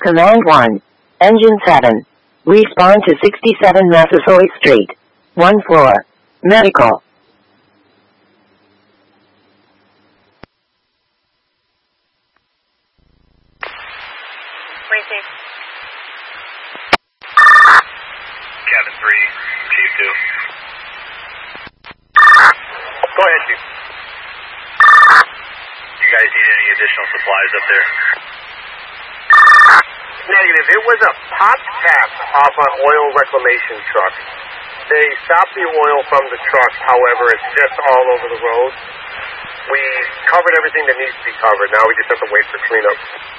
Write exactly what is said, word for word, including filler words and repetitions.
Command one. Engine seven. Respawn to sixty-seven Massasoit Street. One floor. Medical. Cabin three, Chief two. Go ahead, Chief. You guys need any additional supplies up there? Negative. It was a pop tap off an oil reclamation truck. They stopped the oil from the truck, however, it's just all over the road. We covered everything that needs to be covered. Now we just have to wait for cleanup.